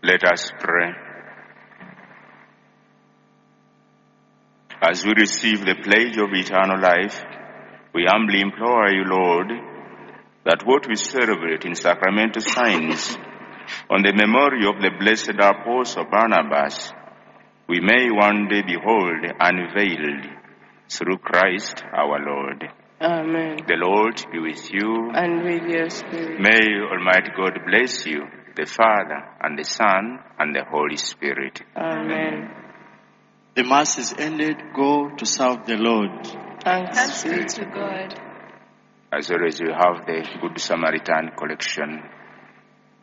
Let us pray. As we receive the pledge of eternal life, we humbly implore you, Lord, that what we celebrate in sacramental signs on the memory of the blessed Apostle Barnabas, we may one day behold unveiled through Christ our Lord. Amen. The Lord be with you. And with your spirit. May Almighty God bless you, the Father, and the Son, and the Holy Spirit. Amen. The Mass is ended. Go to serve the Lord. Thanks be to God. As always, we have the Good Samaritan collection.